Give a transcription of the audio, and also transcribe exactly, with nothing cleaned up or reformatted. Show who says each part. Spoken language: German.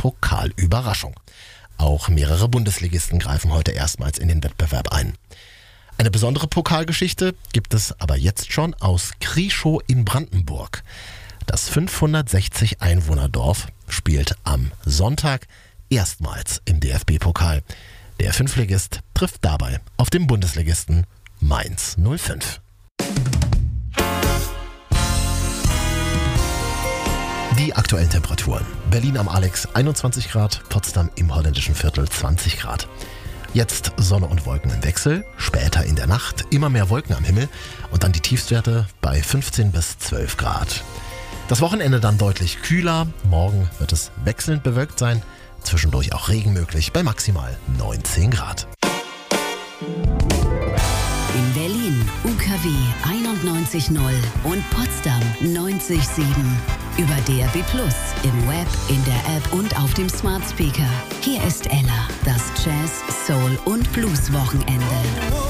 Speaker 1: Pokalüberraschung. Auch mehrere Bundesligisten greifen heute erstmals in den Wettbewerb ein. Eine besondere Pokalgeschichte gibt es aber jetzt schon aus Krieschow in Brandenburg. Das fünfhundertsechzig Einwohnerdorf spielt am Sonntag erstmals im D F B-Pokal. Der Fünftligist trifft dabei auf den Bundesligisten Mainz null fünf. Die aktuellen Temperaturen. Berlin am Alex einundzwanzig Grad, Potsdam im holländischen Viertel zwanzig Grad. Jetzt Sonne und Wolken im Wechsel, später in der Nacht immer mehr Wolken am Himmel und dann die Tiefstwerte bei fünfzehn bis zwölf Grad. Das Wochenende dann deutlich kühler, morgen wird es wechselnd bewölkt sein, zwischendurch auch Regen möglich bei maximal neunzehn Grad.
Speaker 2: In Berlin U K W einundneunzig Komma null und Potsdam neunzig Komma sieben. Über D A B Plus, im Web, in der App und auf dem Smart Speaker. Hier ist Ella, das Jazz, Soul und Blues Wochenende.